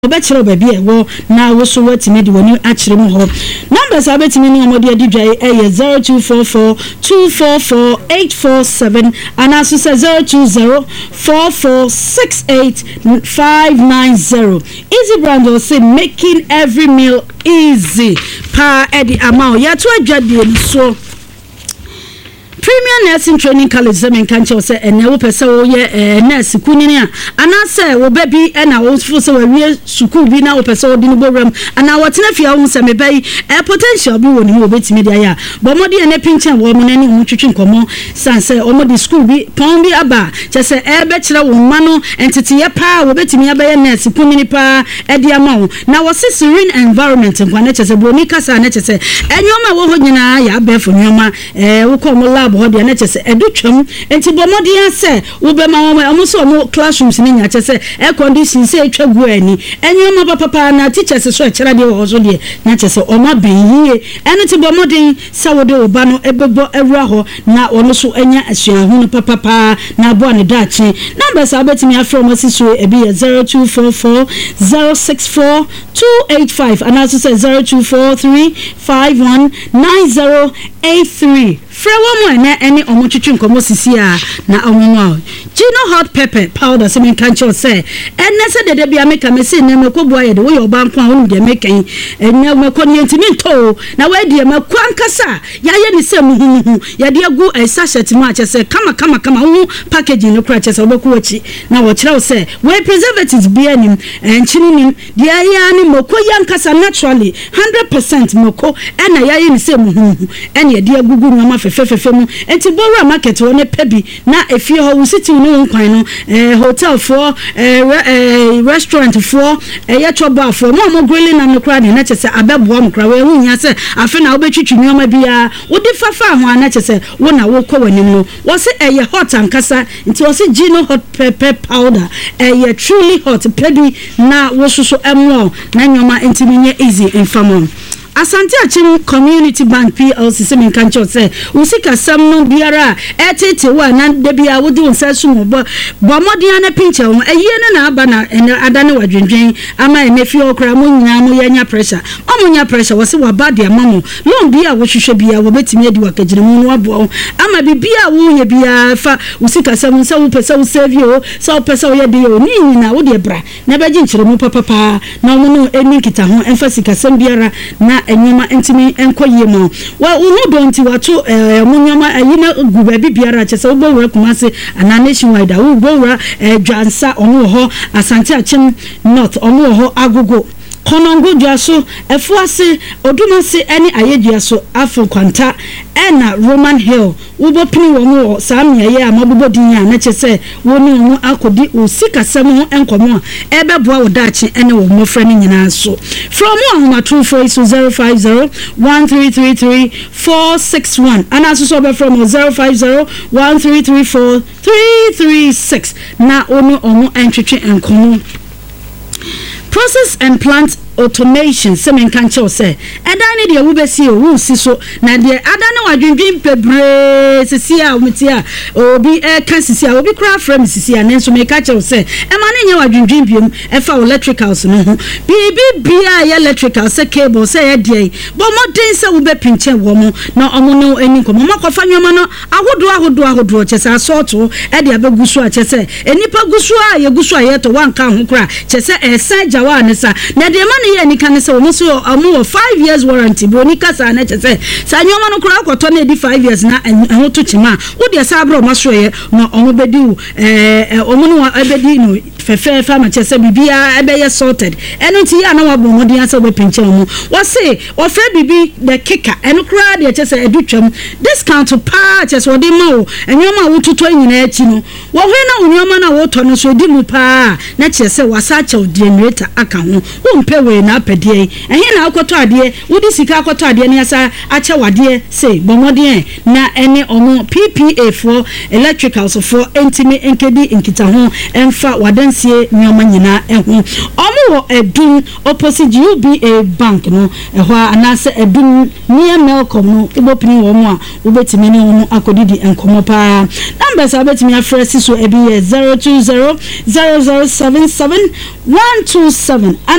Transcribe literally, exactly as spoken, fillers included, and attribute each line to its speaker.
Speaker 1: obechiro baby e wo na wo so watimi de woni akire mu ho numbers abetimi ni omodi adidwai e zero two four four two four four eight four seven and also zero two zero four four six eight five nine zero. Easy brand will say making every meal easy pa edi amount ya to adwade so Premier Nursing Training College Zemen Kancho say ene wo pese wo ye nurse kunini a ana say wo baby e na wo fo say wo wie school bi na wo pese wo di no boram ana wo tena fia wo say me bai e potential bi wo ni wo betimi dia ya bo modi ene pinchen wo mo nani mu twetwe nkomo san say o modi school bi pon bi aba che say e be kire wo ma no entity ye pa wo betimi aba ye nurse kunini pa e dia ma wo na wo say serene environment nkwane che say bro ni kasa na che say enyoma wo ho nyina ya ba fo nyoma e wo ko mo lab ho de na che se edutwam enti bomodi ase wo be ma wo mo so mo classrooms ni nya che se air condition se etwa gu ani enyo ma papa na teachers so e kira de wo so de nya che se o ma ben yie eni ti bomodi se wo de oba no ebebo ewura ho na ono so anya asuahu no papa pa na bo ne dachi numbers abetimi afro mo siso e bi zero two four four zero six four two eight five and also say zero two four three five one nine zero eight three. Frewa mo na eni omotwetwe nkomo sisi a na omonwa Gino hot pepper powder se men kancho say enne se de de bia meka me se ne mekoboa ye de wo yo banko a wonu de mekan enne mekoni ntimi nto na we de mekwan kasa ya ye ni se muhuhu ya de agu e sachet mu a chese kama kama kama hu packaging no kra chese obeku wachi na wo kire wo se we preservatives bia nim enchini nim de ya ni moko yankasa naturally one hundred percent moko ena ya ye ni se muhuhu ene de agugu nyoma fefefefe mu enti bora market wo ne pebi na efie ho wo city no nkwan no eh hotel for eh, eh restaurant for eh ya choba for mo mo grilling na nokra ne na chese abebo mo kra we hunya se afi na wo betwitwi nyoma bia wo di fafa ho na chese wo na wo kɔ wanim no wo se eh hot ankasa nti wo se Gino hot pepper powder eh truly hot pebi na wo soso emo na nyoma enti minye easy infamon Asante Achim Community Bank P L C semen kancho say usika sam no biara etete wa na de bia wodi unsa sumo bo bomodi ana pinche o eyene na aba na adane wadwendwen ama emefi okra mo nyina mo yanya pressure o mo nya pressure wo se wa ba de amamo loan bia wo hwehwe bia wo betimi adi wakagire mu no abo ama bibia wo ye bia fa usika sam nsa wo pesa wo save yo sa wo pesa wo ye de yo ni nyina wo de bra na ba gi nkyere mu papa pa na mo no eni kita ho emphasize sam biara na enyoma entimi enkoye mo wa uhu donti wato eh munyoma ayina guba bibiara chese wo bowura kumase ana nationwide wo bowura eh dwansa omo ho Asante Achim North omo ho agogo konongo duaso efuase odumase eni ayeduaso afo kwanta ena Roman Hill wo bopini wo mo samia ye amabobo din ya na chese wo ni wo akodi osika sam ho enkomo ebeboa wo dachi ene wo mofra ni nyina so from one two four zero five zero one three three three four six one and also so from zero five zero one three three four three three six na onu omo entwetwe enkomo process and plant automation semen kancho say adane de wo besi o wo si so na de adane wadwendwen pebre sisi a omiti a obi e kan sisi a obi kra frame sisi a nenso me ka che say e ma ne nya wadwendwen biem e fa electricals no ho bibi bia ya electrical say cable say e de bo modern say wo be pinche wo mo na omo no eni ko mo makofa nwoma no ahodo ahodo ahodo che say asorto e de abegusu a che say enipa gusu a ye gusu a ye to wanka ho kra che say e san jawa ne sa na de ma ye ni kan se wo so amu five years warranty bro ni kasa na chese sa nyoma no kura akoto na di five years na ho to chima wo de sa bro maso ye no omo bedi eh omo no ebedi no fefe fa ma chese bibia ebe ye sorted eno ti ya na wa bo modi asa we pinche omo wo se wo fe bibi the kicker eno kura de chese edutwam discount pa chese wo de ma wo enyoma wo tuto nyina achi no wo hwe na nyoma na wo to no so di mu pa na chese wasa cha generator aka ho wo mpe we na apedie ehe na akoto ade wodi sika akoto ade ne asa ache wade say bomodien na ene omo P P A for electricals for entimi enkedi enkita ho emfa wadansie nyoma nyina eho omo wo edun opposite U B A bank no eho anase edun near Melcom no ubopini wo mo a ubetimi ne wo akodidi enkomo pa numbers abetimi afresi so ebi zero two zero zero zero seven seven one two seven